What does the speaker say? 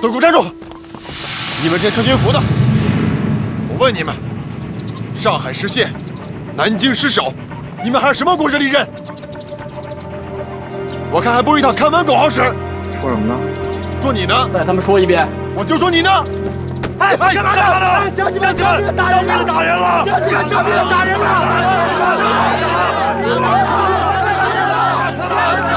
都给我站住！你们这些穿军服的，我问你们，上海失陷，南京失守，你们还有什么国之利刃？我看还不如一套看门狗好使。 说什么呢？ 说你呢？ 再他妈说一遍！ 我就说你呢！ 哎，干嘛呢？ 乡亲们，当兵的打人了！ 乡亲们，当兵的打人了！